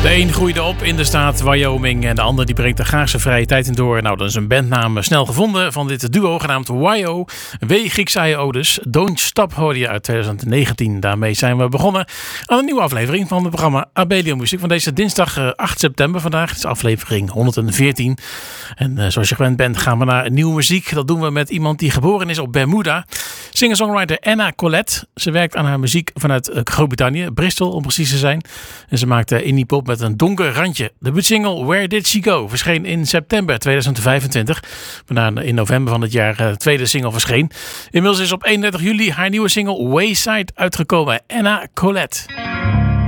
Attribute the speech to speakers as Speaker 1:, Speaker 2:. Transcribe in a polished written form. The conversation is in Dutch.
Speaker 1: De een groeide op in de staat Wyoming en de ander die brengt er graag zijn vrije tijd in door. Nou, dan is een bandnaam snel gevonden van dit duo genaamd YO. W Grieks IO dus. Don't Stop hoorde je uit 2019. Daarmee zijn we begonnen aan een nieuwe aflevering van het programma Abelian Muziek van deze dinsdag 8 september vandaag. Het is aflevering 114. En zoals je gewend bent gaan we naar nieuwe muziek. Dat doen we met iemand die geboren is op Bermuda. Singer-songwriter Anna Collette. Ze werkt aan haar muziek vanuit Groot-Brittannië, Bristol om precies te zijn. En ze maakt indie pop met een donker randje. De debuutsingle Where Did She Go verscheen in september 2025. Waarna in november van het jaar de tweede single verscheen. Inmiddels is op 31 juli haar nieuwe single Wayside uitgekomen. Anna Collette.